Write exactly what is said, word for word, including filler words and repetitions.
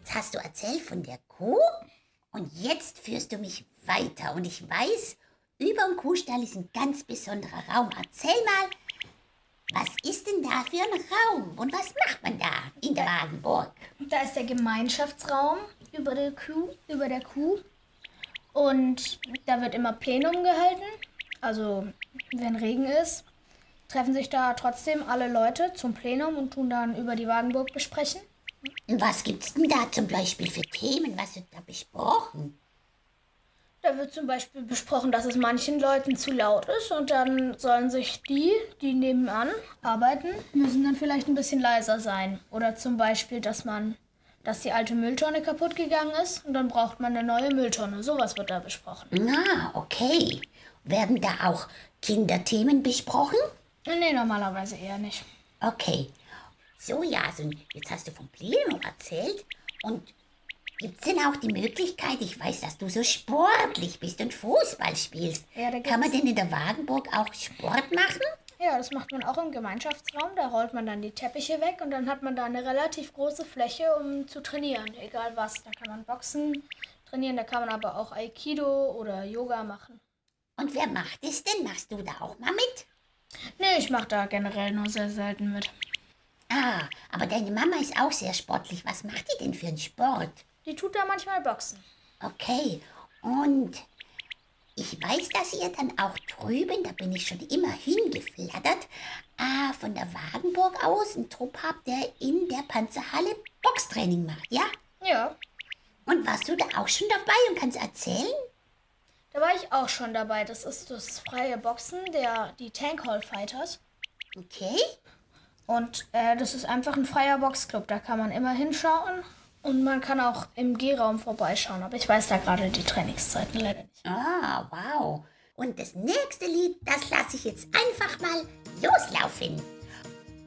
Jetzt hast du erzählt von der Kuh und jetzt führst du mich weiter. Und ich weiß, über dem Kuhstall ist ein ganz besonderer Raum. Erzähl mal, was ist denn da für ein Raum und was macht man da in der Wagenburg? Da ist der Gemeinschaftsraum über der Kuh, über der Kuh. Und da wird immer Plenum gehalten. Also, wenn Regen ist, treffen sich da trotzdem alle Leute zum Plenum und tun dann über die Wagenburg besprechen. Und was gibt's denn da zum Beispiel für Themen? Was wird da besprochen? Da wird zum Beispiel besprochen, dass es manchen Leuten zu laut ist und dann sollen sich die, die nebenan arbeiten, müssen dann vielleicht ein bisschen leiser sein. Oder zum Beispiel, dass man, dass die alte Mülltonne kaputt gegangen ist und dann braucht man eine neue Mülltonne. Sowas wird da besprochen. Na, okay. Werden da auch Kinderthemen besprochen? Nee, normalerweise eher nicht. Okay. So, ja, also jetzt hast du vom Plenum erzählt und gibt es denn auch die Möglichkeit, ich weiß, dass du so sportlich bist und Fußball spielst. Ja, da Kann man denn in der Wagenburg auch Sport machen? Ja, das macht man auch im Gemeinschaftsraum. Da rollt man dann die Teppiche weg und dann hat man da eine relativ große Fläche, um zu trainieren. Egal was. Da kann man Boxen trainieren, da kann man aber auch Aikido oder Yoga machen. Und wer macht es denn? Machst du da auch mal mit? Nee, ich mache da generell nur sehr selten mit. Ah, aber deine Mama ist auch sehr sportlich. Was macht die denn für einen Sport? Die tut da manchmal Boxen. Okay, und ich weiß, dass ihr dann auch drüben, da bin ich schon immer hingeflattert, ah, von der Wagenburg aus einen Trupp habt, der in der Panzerhalle Boxtraining macht, ja? Ja, Und warst du da auch schon dabei und kannst erzählen? da war ich auch schon dabei. Das ist das freie Boxen, der, die Tank Hall Fighters. Okay. Und äh, das ist einfach ein freier Boxclub. Da kann man immer hinschauen und man kann auch im G-Raum vorbeischauen. Aber ich weiß da gerade die Trainingszeiten leider nicht. Ah, wow. Und das nächste Lied, das lasse ich jetzt einfach mal loslaufen.